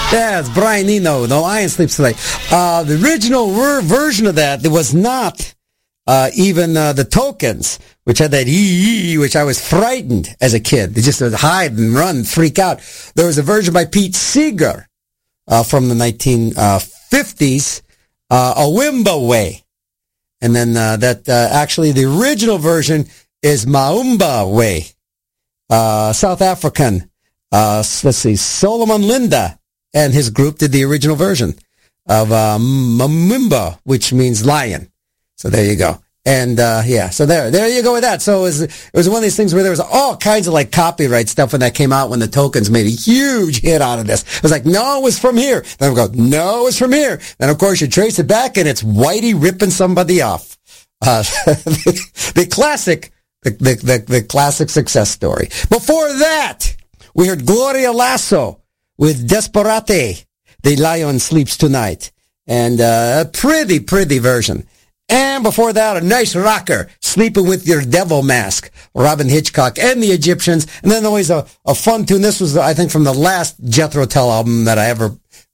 Yeah, it's Brian Eno. No Lion Sleeps Tonight. The original version of that, there was not even the Tokens, which had that ee, which I was frightened as a kid. They just would hide and run, freak out. There was a version by Pete Seeger from the 1950s, Awimba Way. And then actually the original version is Maumba Way. South African, let's see, Solomon Linda and his group did the original version of Mamimba, which means lion. So there you go. And so there you go with that. So it was one of these things where there was all kinds of like copyright stuff when that came out, when the Tokens made a huge hit out of this. It was like, no, it was from here. Then we go, no, it was from here. Then of course you trace it back and it's Whitey ripping somebody off. The classic success story. Before that, we heard Gloria Lasso with Desperate. The Lion Sleeps Tonight. And a pretty version. And before that, a nice rocker, Sleeping with Your Devil Mask, Robin Hitchcock and the Egyptians. And then always a fun tune. This was, I think, from the last Jethro Tull album that I ever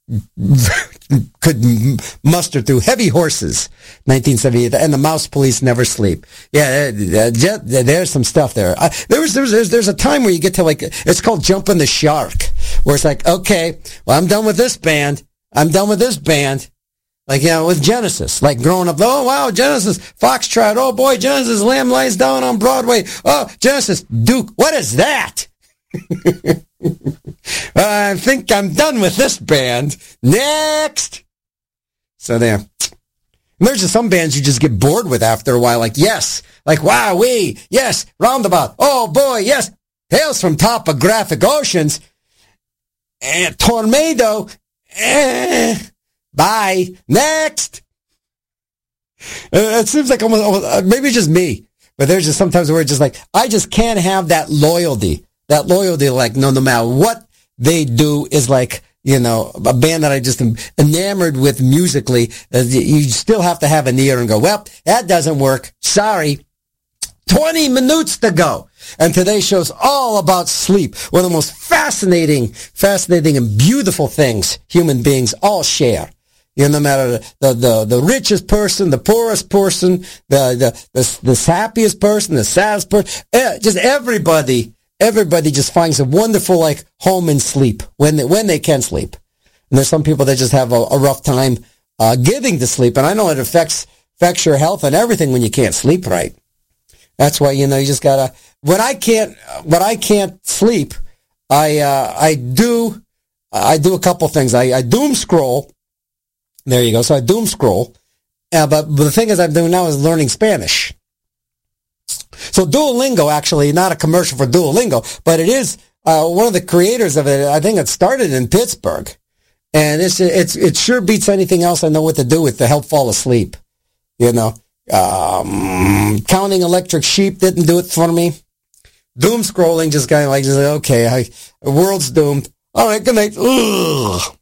could muster through, Heavy Horses, 1978, and the Mouse Police Never Sleep. Yeah, there's some stuff there. There's a time where you get to like, it's called Jumping the Shark, where it's like, okay, well, I'm done with this band. Like, with Genesis, like growing up, oh, wow, Genesis, Foxtrot, oh, boy, Genesis, Lamb Lies Down on Broadway, oh, Genesis, Duke, what is that? I think I'm done with this band. Next! So there. And there's just some bands you just get bored with after a while, like, yes, like, wow, yes, Roundabout, oh, boy, yes, Tales from Topographic Oceans, and Tornado, bye. Next. It seems like almost, maybe it's just me, but there's just sometimes where it's just like, I just can't have that loyalty. That loyalty, like, no matter what they do is like, a band that I just am enamored with musically. You still have to have an ear and go, well, that doesn't work. Sorry. 20 minutes to go. And today's show's all about sleep. One of the most fascinating and beautiful things human beings all share. No matter the richest person, the poorest person, the happiest person, the saddest person, just everybody just finds a wonderful like home and sleep when they can sleep. And there's some people that just have a rough time getting to sleep, and I know it affects your health and everything when you can't sleep right. That's why you just gotta. When I can't sleep, I do a couple things. I doom scroll. There you go. So I doom scroll. But the thing is I'm doing now is learning Spanish. So Duolingo, actually, not a commercial for Duolingo, but it is one of the creators of it. I think it started in Pittsburgh. And it sure beats anything else I know what to do with to help fall asleep. Counting electric sheep didn't do it for me. Doom scrolling just kind of like, okay, the world's doomed. All right, good night. Ugh.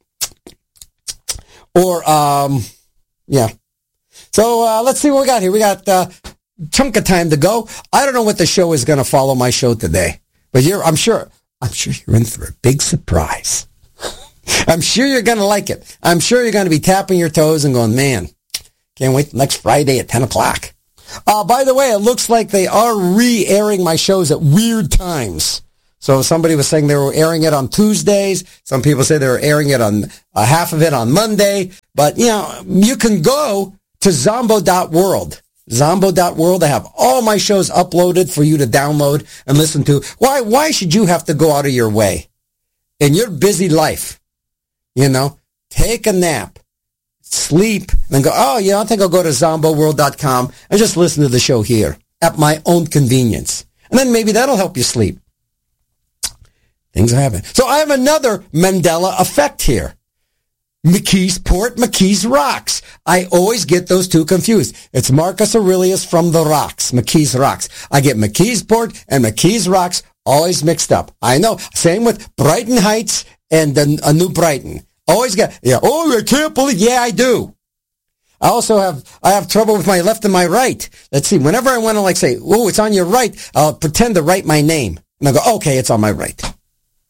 Or, yeah. So, let's see what we got here. We got chunk of time to go. I don't know what the show is going to follow my show today, but I'm sure you're in for a big surprise. I'm sure you're going to like it. I'm sure you're going to be tapping your toes and going, man, can't wait till next Friday at 10 o'clock. By the way, it looks like they are re-airing my shows at weird times. So somebody was saying they were airing it on Tuesdays. Some people say they were airing it on half of it on Monday. But, you can go to Zombo.world. Zombo.world. I have all my shows uploaded for you to download and listen to. Why should you have to go out of your way in your busy life? Take a nap, sleep, and then go, I think I'll go to zomboworld.com and just listen to the show here at my own convenience. And then maybe that'll help you sleep. Things are happening. So I have another Mandela effect here. McKeesport, McKees Rocks. I always get those two confused. It's Marcus Aurelius from the Rocks, McKees Rocks. I get McKeesport and McKees Rocks always mixed up. I know. Same with Brighton Heights and a New Brighton. Always get, I can't believe, I do. I have trouble with my left and my right. Let's see, whenever I want to say, it's on your right, I'll pretend to write my name. And I'll go, okay, it's on my right.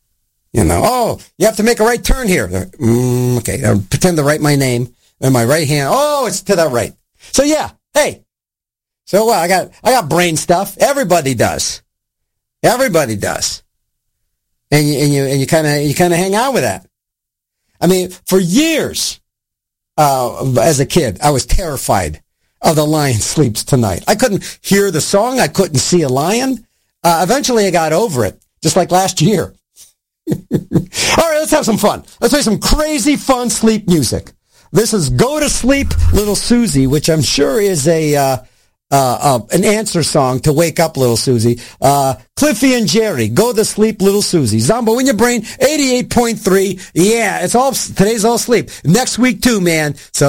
You know, oh, you have to make a right turn here. Okay, I'll pretend to write my name in my right hand. Oh, it's to the right. So yeah, hey. So I got brain stuff. Everybody does. Everybody does. And you kind of hang out with that. I mean, for years, as a kid, I was terrified of The Lion Sleeps Tonight. I couldn't hear the song. I couldn't see a lion. Eventually I got over it, just like last year. All right, let's have some fun. Let's play some crazy fun sleep music. This is Go to Sleep, Little Susie, which I'm sure is an answer song to Wake Up, Little Susie. Cliffy and Jerry, Go to Sleep, Little Susie. Zombo in your brain, 88.3. Yeah, today's all sleep. Next week too, man. So